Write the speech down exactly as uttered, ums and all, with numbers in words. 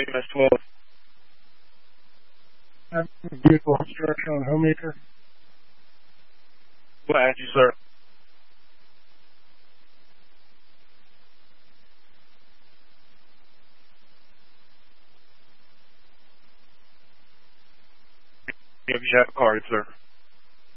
M S twelve. Vehicle obstruction on Homemaker. Glad you, sir. If you have a card, sir.